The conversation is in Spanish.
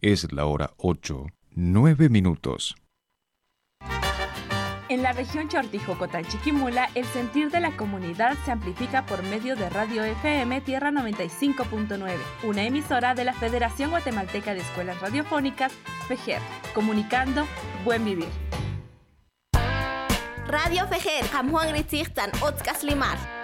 Es la hora 8:09. En la región Chortijocotán Chiquimula, el sentir de la comunidad se amplifica por medio de Radio FM Tierra 95.9, una emisora de la Federación Guatemalteca de Escuelas Radiofónicas, FEGER, comunicando Buen Vivir. Radio FEGER, Juan Gritzirtan, Otzkas Limar.